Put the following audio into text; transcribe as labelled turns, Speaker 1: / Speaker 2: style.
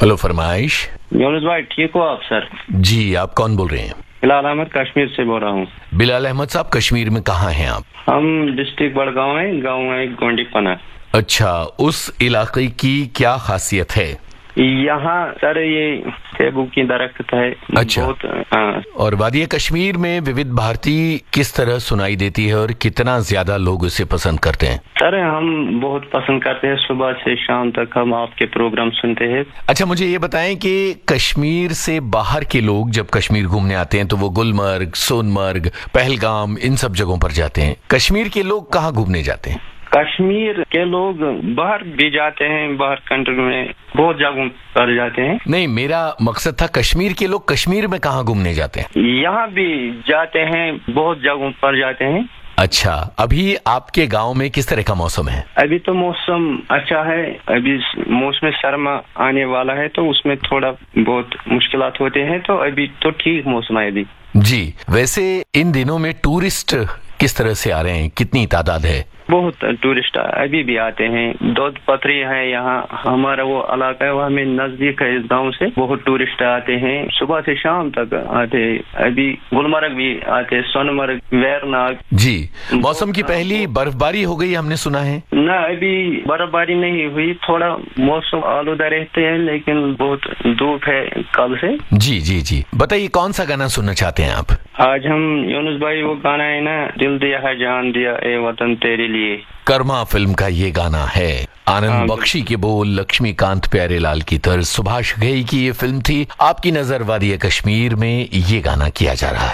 Speaker 1: Hello फरमाइश।
Speaker 2: यूनुस भाई ठीक हो आप सर?
Speaker 1: जी, आप कौन बोल रहे हैं?
Speaker 2: बिलाल अहमद कश्मीर से बोल रहा हूँ।
Speaker 1: बिलाल अहमद साहब, कश्मीर में कहाँ हैं आप?
Speaker 2: हम डिस्ट्रिक्ट बड़गांव है, गाँव है गोंडीपना।
Speaker 1: अच्छा, उस इलाके की क्या खासियत है?
Speaker 2: यहाँ सर ये सेबू की दरख्त है।
Speaker 1: अच्छा।
Speaker 2: बहुत हाँ।
Speaker 1: और वादिया कश्मीर में विविध भारती किस तरह सुनाई देती है और कितना ज्यादा लोग उसे पसंद करते हैं?
Speaker 2: सर हम बहुत पसंद करते हैं, सुबह से शाम तक हम आपके प्रोग्राम सुनते हैं।
Speaker 1: अच्छा, मुझे ये बताएं कि कश्मीर से बाहर के लोग जब कश्मीर घूमने आते हैं तो वो गुलमर्ग, सोनमर्ग, पहलगाम, इन सब जगहों पर जाते हैं। कश्मीर के लोग कहाँ घूमने जाते हैं?
Speaker 2: कश्मीर के लोग बाहर भी जाते हैं, बाहर कंट्री में बहुत जगहों पर जाते हैं।
Speaker 1: नहीं, मेरा मकसद था कश्मीर के लोग कश्मीर में कहाँ घूमने जाते हैं?
Speaker 2: यहाँ भी जाते हैं, बहुत जगहों पर जाते हैं।
Speaker 1: अच्छा, अभी आपके गांव में किस तरह का मौसम है?
Speaker 2: अभी तो मौसम अच्छा है। अभी मौसम सरमा आने वाला है तो उसमें थोड़ा बहुत मुश्किलात होते हैं, तो अभी तो ठीक मौसम है अभी।
Speaker 1: जी, वैसे इन दिनों में टूरिस्ट किस तरह से आ रहे हैं, कितनी तादाद है?
Speaker 2: बहुत टूरिस्ट अभी भी आते हैं। दूध पथरी है यहाँ, हमारा वो इलाका है, वो हमें नजदीक है इस गांव से। बहुत टूरिस्ट आते हैं, सुबह से शाम तक आते हैं। अभी गुलमर्ग भी आते हैं, सोनमर्ग, वेरनाग।
Speaker 1: जी, मौसम की पहली बर्फबारी हो गई हमने सुना है।
Speaker 2: ना, अभी बर्फबारी नहीं हुई, थोड़ा मौसम आलूदा रहते हैं, लेकिन बहुत धूप है कल से।
Speaker 1: जी जी जी, बताइए कौन सा गाना सुनना चाहते हैं आप?
Speaker 2: आज हम यूनुस भाई वो गाना है ना, दिल दिया है जान दिया ए वतन तेरे लिए।
Speaker 1: कर्मा फिल्म का ये गाना है। आनंद बख्शी के बोल, लक्ष्मीकांत प्यारेलाल की तर्ज, सुभाष घई की ये फिल्म थी। आपकी नजर वादिया कश्मीर में ये गाना किया जा रहा है।